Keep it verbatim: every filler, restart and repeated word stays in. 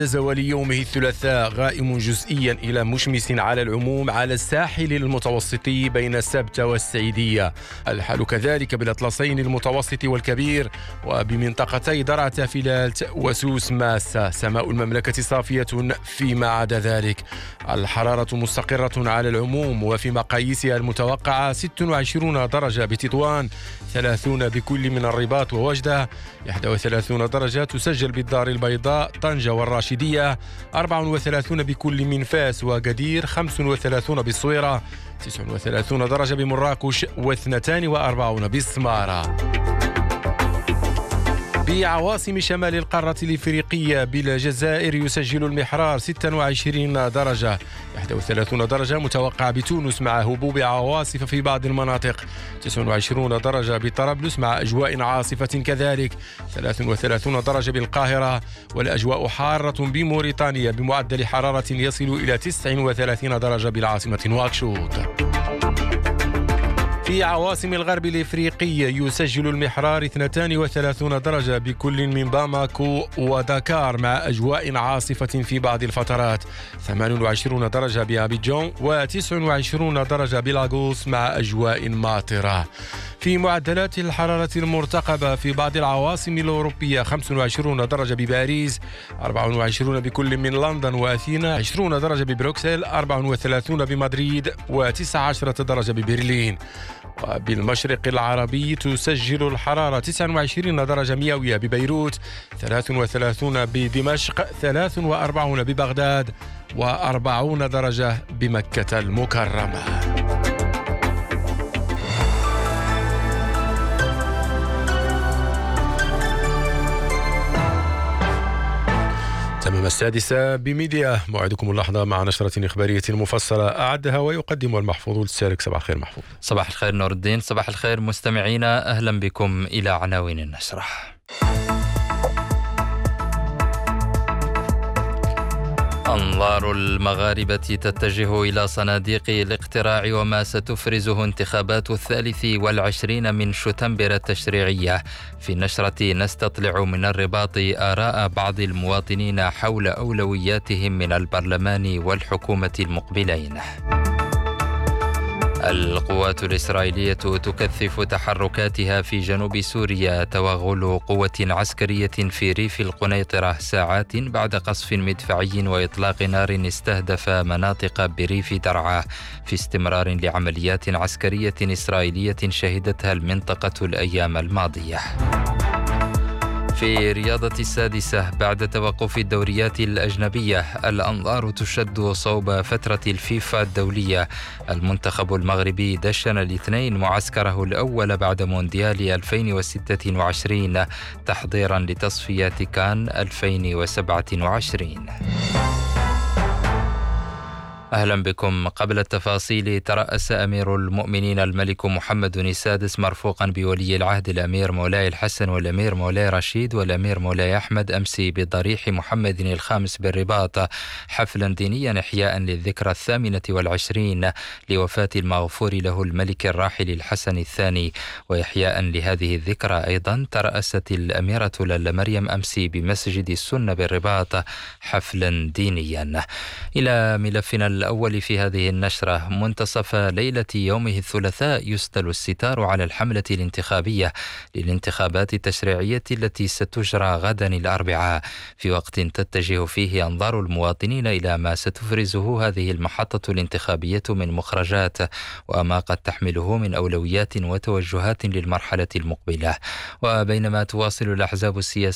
زوال يومه الثلاثاء غائم جزئيا إلى مشمس على العموم على الساحل المتوسطي بين السبت والسعيدية. الحال كذلك بالأطلسين المتوسط والكبير وبمنطقتي درعا فلالت وسوس ماسة. سماء المملكة صافية فيما عدا ذلك. الحرارة مستقرة على العموم وفي مقاييسها المتوقعة ستة وعشرين درجة بتطوان، ثلاثين بكل من الرباط ووجدة، واحد وثلاثين درجة تسجل بالدار البيضاء طنجة والراشدية، أربعة وثلاثين بكل من فاس وقدير، خمسة وثلاثين بالصويرة، تسعة وثلاثين درجة بمراكش، واثنتان وأربعين بالسمارة. بعواصم شمال القارة الإفريقية بالجزائر يسجل المحرار ستة وعشرين درجة، واحد وثلاثين درجة متوقع بتونس مع هبوب عواصف في بعض المناطق، تسعة وعشرين درجة بطرابلس مع أجواء عاصفة كذلك، ثلاثة وثلاثين درجة بالقاهرة، والأجواء حارة بموريتانيا بمعدل حرارة يصل إلى تسعة وثلاثين درجة بالعاصمة نواكشوط. في عواصم الغرب الإفريقي يسجل المحرار اثنتان وثلاثين درجة بكل من باماكو وداكار مع أجواء عاصفة في بعض الفترات، ثمانية وعشرين درجة بأبيجان وتسعة وعشرين درجة بلاغوس مع أجواء ماطرة. في معدلات الحرارة المرتقبة في بعض العواصم الأوروبية خمسة وعشرين درجة بباريس، أربعة وعشرين بكل من لندن وأثينا، عشرين درجة ببروكسل، أربعة وثلاثين بمدريد، وتسعة عشر درجة ببرلين. وبالمشرق العربي تسجل الحرارة تسعة وعشرين درجة مئوية ببيروت، ثلاثة وثلاثين بدمشق، ثلاثة وأربعين ببغداد، وأربعين درجة بمكة المكرمة. تمام السادسة بميديا، موعدكم اللحظة مع نشرة إخبارية مفصلة أعدها ويقدم المحفوظ السارك. صباح الخير محفوظ. صباح الخير نور الدين. صباح الخير مستمعينا، أهلا بكم إلى عناوين النشرة. أنظار المغاربة تتجه إلى صناديق الاقتراع وما ستفرزه انتخابات الثالث والعشرين من شتنبر التشريعية. في النشرة نستطلع من الرباط آراء بعض المواطنين حول أولوياتهم من البرلمان والحكومة المقبلين. القوات الإسرائيلية تكثف تحركاتها في جنوب سوريا، توغل قوة عسكرية في ريف القنيطرة ساعات بعد قصف مدفعي وإطلاق نار استهدف مناطق بريف درعا، في استمرار لعمليات عسكرية إسرائيلية شهدتها المنطقة الأيام الماضية. في رياضة السادسة، بعد توقف الدوريات الأجنبية الأنظار تشد صوب فترة الفيفا الدولية. المنتخب المغربي دشن الاثنين معسكره الأول بعد مونديال ألفين وستة وعشرين تحضيرا لتصفيات كان ألفين وسبعة وعشرين. أهلا بكم. قبل التفاصيل، ترأس أمير المؤمنين الملك محمد السادس مرفوقا بولي العهد الأمير مولاي الحسن والأمير مولاي رشيد والأمير مولاي أحمد أمس بضريح محمد الخامس بالرباط حفلا دينيا إحياء للذكرى الثامنة والعشرين لوفاة المغفور له الملك الراحل الحسن الثاني. وإحياء لهذه الذكرى أيضا ترأست الأميرة لالا مريم أمس بمسجد السنة بالرباط حفلا دينيا. إلى ملفنا الأول في هذه النشرة. منتصف ليلة يومه الثلاثاء يسدل الستار على الحملة الانتخابية للانتخابات التشريعية التي ستجرى غدا الأربعاء، في وقت تتجه فيه أنظار المواطنين إلى ما ستفرزه هذه المحطة الانتخابية من مخرجات وما قد تحمله من أولويات وتوجهات للمرحلة المقبلة. وبينما تواصل الأحزاب السياسية